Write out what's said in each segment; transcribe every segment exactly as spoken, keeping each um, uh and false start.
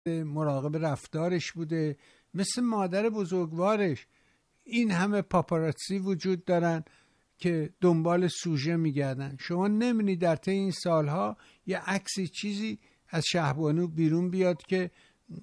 مراقب رفتارش بوده، مثل مادر بزرگوارش. این همه پاپاراتسی وجود دارن که دنبال سوژه میگردن. شما نمی‌بینی در طی این سالها یه عکسی چیزی از شهبانو بیرون بیاد که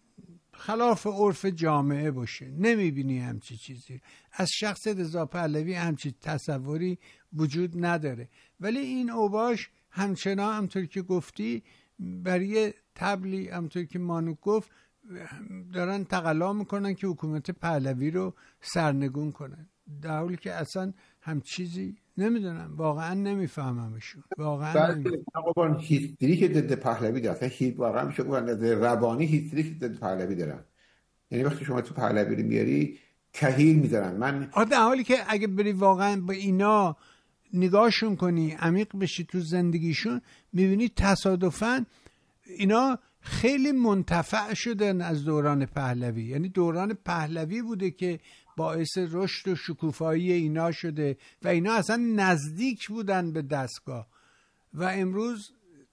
خلاف عرف جامعه باشه؟ نمیبینی همچی چیزی. از شخص رضا پهلوی همچی تصوری وجود نداره. ولی این اوباش همچنان همطور که گفتی برای تبلی، همطور که مانوک گفت، دارن تقلا میکنن که حکومت پهلوی رو سرنگون کنن، در حالی که اصلا هم چیزی نمیدونم. واقعا نمیفهممشون. واقعا نمیفهمم. هیستری که ضد پهلوی داره، هیت واقعا میشه گفت از روانی هیستری که ضد پهلوی دارن. یعنی وقتی شما تو پهلوی رو میاری کهیل میذارن. من در حالی که اگه بری واقعا با اینا نگاهشون کنی، عمیق بشی تو زندگیشون، میبینی تصادفاً اینا خیلی منتفع شدن از دوران پهلوی. یعنی دوران پهلوی بوده که باعث رشد و شکوفایی اینا شده و اینا اصلا نزدیک بودن به دستگاه و امروز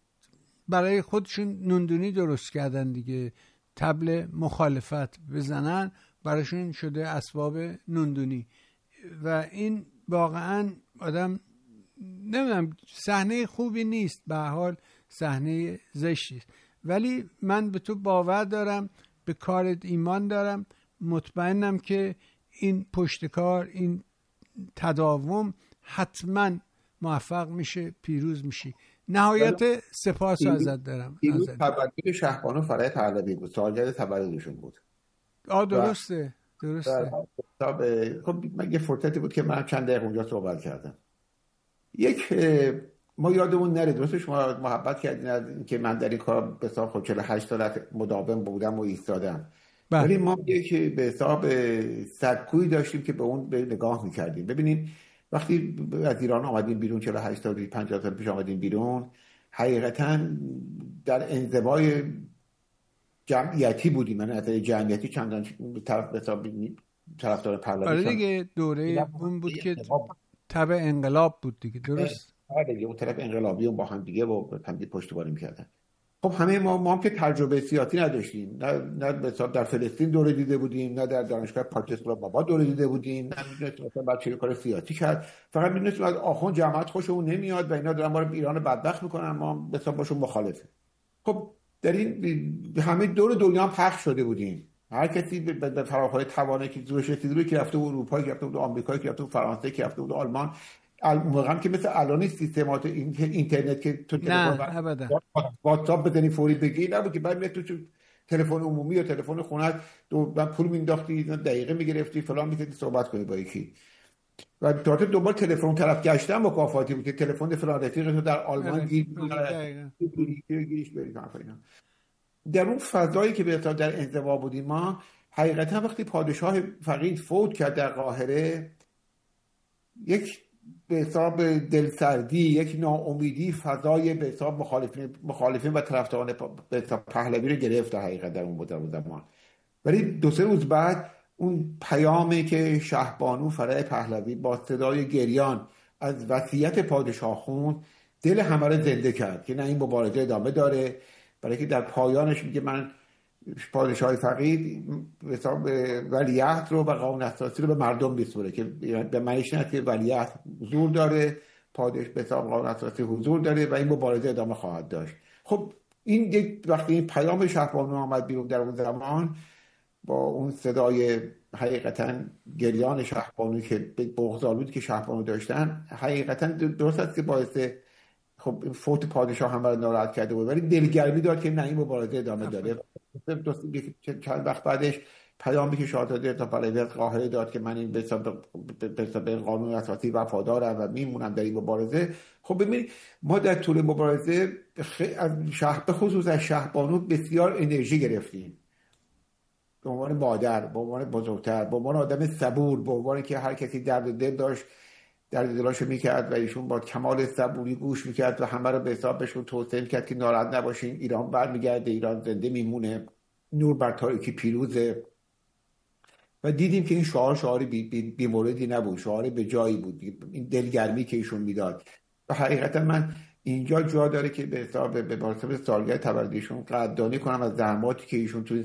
برای خودشون نوندونی درست کردن دیگه. طبل مخالفت بزنن براشون شده اسباب نوندونی و این واقعا آدم نمیدونم، صحنه خوبی نیست، به هر حال صحنه زشتی است. ولی من به تو باور دارم، به کارت ایمان دارم، مطمئنم که این پشتکار، این تداوم حتما موفق میشه، پیروز میشی. نهایت سپاس رو ازت دارم. پیروز تولد شهبانو فرای پهلوی بود، سالگرد تولدشون بود. آه درسته درسته. خب من یه فرصتی بود که من چند دقیقه اونجا صحبت کردم. یک ما یادمون نره، درسته شما محبت کردین که من در این کار به حساب خود چهل و هشت سال مداوم بودم و ایستادم، ولی ما یک به حساب سکویی داشتیم که به اون به نگاه میکردیم. ببینید وقتی از ایران آمدیم بیرون، چهل و هشت سال پنجاه سال پیش آمدیم بیرون، حقیقتا در انزوای جمعیتی بودیم. من از جمعیتی چندان طرف به حساب طرفدار پهلوی. آره دیگه، دوره اون بود که تبع انقلاب بود دیگه. درست. آره دیگه، اون طرف انقلابی با هم دیگه و هم دیگه پشتیبانی می‌کردن. خب همه ما ما هم که تجربه سیاسی نداشتیم، نه نه مثلا در فلسطین دوره دیده بودیم، نه در دانشگاه پاکستان بابا دوره دیده بودیم، نه می‌دونستیم مثلا بعد چه کار سیاسی کرد. فقط می‌دونستیم از آخوند جماعت خوشمون نمیاد و اینا دارن ما رو ایران بدبخت می‌کنن، ما مثلا باشون مخالفه. خب در این همه دور دنیا هم پخش شده بودیم. هر کسی به فراخور توانایی که زورش رسیده بود که رفته بود اروپا، که رفته بود آمریکا، که رفته بود فرانسه، که رفته بود آلمان. موقعا که مثل الان سیستمات اینترنت که تو تلفن واتساپ بزنی فوری بگی نبود که بعد میاد تو تلفن عمومی یا تلفن خونت دو بعد پول مینداختی، دقیقه میگرفتی فلان، میتونی صحبت کنی با یکی. و تا تو دنبال تلفن طرف گشتن مکافاتی بود که تلفن فلان رفیق تو در آلمان گیر گیرش بری کافینا. در اون فضایی که به در انزوا بودیم ما، حقیقتا وقتی پادشاه فقید فوت کرد در قاهره، یک به حساب دلسردی، یک ناامیدی فضای به حساب مخالفین مخالفین و طرفداران به حساب پهلوی رو گرفت در حقیقت در اون زمان. ولی دو سه روز بعد اون پیامی که شهبانو فرای پهلوی با صدای گریان از وصیت پادشاه خون، دل همه رو زنده کرد که نه این مبارزه ادامه داره. برای که در پایانش میگه من پادشاه فقید حساب ولیعهد رو و قانون اساسی رو به مردم میسپره، که به معنیش نه که ولیعهد حضور داره، پادش به حساب قانون اساسی حضور داره و این مبارزه ادامه خواهد داشت. خب این یک وقتی این پیام شهبانو آمد بیرون در اون زمان با اون صدای حقیقتا گریان شهبانو که بغض‌آلود که شهبانو داشتن، حقیقتا درست است که باعث خب فوت پادشاه هم برای ناراحت کرده بود، ولی دلگرمی داد که نه این مبارزه ادامه داره. چند وقت بعدش پیامی که شاهزاده تا پهلوی از قاهره داد که من این به حساب قانون اساسی وفادارم و میمونم در این مبارزه. خب ببینید ما در طول مبارزه از شهر به خصوص از شهبانو بسیار انرژی گرفتیم، به عنوان مادر، به عنوان بزرگتر، به عنوان آدم صبور، به عنوان که هر کسی درد دل داشت درد دلاشو میکرد و ایشون با کمال صبوری گوش میکرد و همه رو به حساب بهشون توصیه میکرد که ناراحت نباشین، ایران برمیگرده، ایران زنده میمونه، نور بر تاریکی پیروزه. و دیدیم که این شعار شعاری بی, بی, بی موردی نبود، شعار به جایی بود، این دلگرمی که ایشون میداد. و حقیقتا من اینجا جا داره که به حساب به مناسبت سالگرد تولدشون قدردانی کنم از زحماتی که ایشون توی